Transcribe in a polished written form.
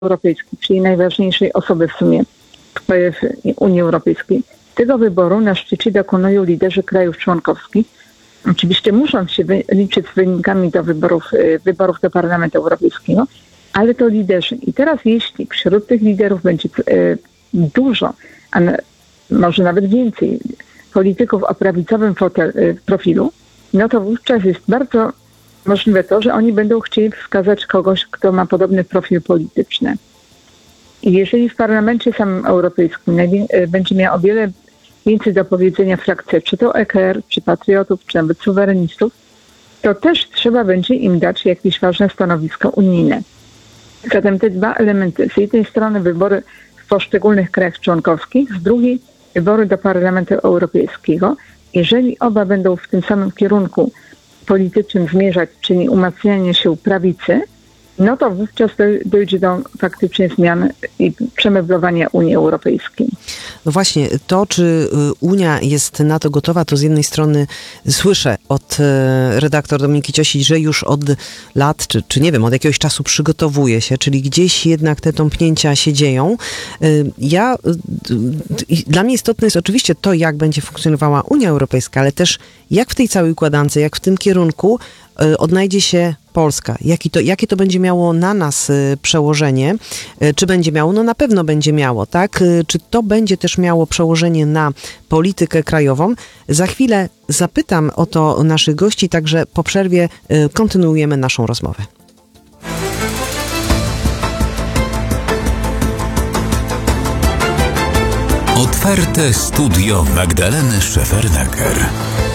Europejskiej, czyli najważniejszej osoby w sumie w Unii Europejskiej. Tego wyboru na szczycie dokonują liderzy krajów członkowskich. Oczywiście muszą się liczyć z wynikami do wyborów do Parlamentu Europejskiego, ale to liderzy. I teraz jeśli wśród tych liderów będzie dużo, a może nawet więcej polityków o prawicowym profilu, no to wówczas jest bardzo możliwe to, że oni będą chcieli wskazać kogoś, kto ma podobny profil polityczny. I jeżeli w Parlamencie samym Europejskim będzie miał o wiele więcej do powiedzenia frakcja, czy to EKR, czy patriotów, czy nawet suwerenistów, to też trzeba będzie im dać jakieś ważne stanowisko unijne. Zatem te dwa elementy, z jednej strony wybory w poszczególnych krajach członkowskich, z drugiej wybory do Parlamentu Europejskiego, jeżeli oba będą w tym samym kierunku politycznym zmierzać, czyli umacnianie się prawicy, no to wówczas dojdzie do faktycznie zmian i przemeblowania Unii Europejskiej. No właśnie, to czy Unia jest na to gotowa, to z jednej strony słyszę od redaktor Dominiki Ciosić, że już od lat, czy nie wiem, od jakiegoś czasu przygotowuje się, czyli gdzieś jednak te tąpnięcia się dzieją. Dla mnie istotne jest oczywiście to, jak będzie funkcjonowała Unia Europejska, ale też jak w tej całej układance, jak w tym kierunku odnajdzie się Polska. Jakie to będzie miało na nas przełożenie? Czy będzie miało? No na pewno będzie miało, tak? Czy to będzie też miało przełożenie na politykę krajową? Za chwilę zapytam o to naszych gości, także po przerwie kontynuujemy naszą rozmowę. Otwarte studio Magdaleny Szefernaker.